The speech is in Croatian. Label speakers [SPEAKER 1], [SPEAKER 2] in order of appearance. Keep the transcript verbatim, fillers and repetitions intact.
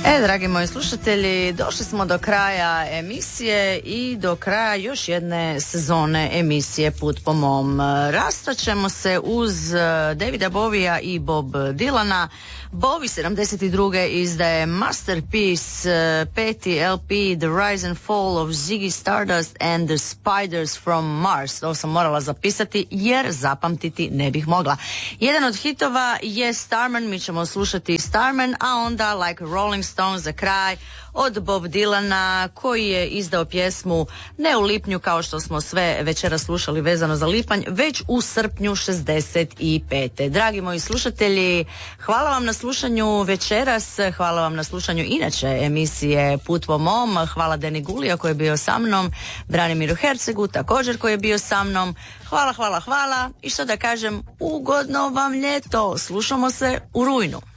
[SPEAKER 1] E, dragi moji slušatelji, došli smo do kraja emisije i do kraja još jedne sezone emisije Put po mom. Rastaćemo se uz Davida Bowija i Bob Dylana. Bowie sedamdeset druge izdaje Masterpiece, peti L P The Rise and Fall of Ziggy Stardust and the Spiders from Mars. To sam morala zapisati jer zapamtiti ne bih mogla. Jedan od hitova je Starman, mi ćemo slušati Starman, a onda Like Rolling Stones za kraj od Bob Dylana, koji je izdao pjesmu ne u lipnju kao što smo sve večera slušali vezano za lipanj, već u srpnju šezdeset pete. Dragi moji slušatelji, hvala vam na slušanju večeras, hvala vam na slušanju inače emisije Put po mom, hvala Deni Gulija koji je bio sa mnom, Branimiru Hercegu također koji je bio sa mnom. Hvala, hvala, hvala i što da kažem, ugodno vam ljeto, slušamo se u rujnu.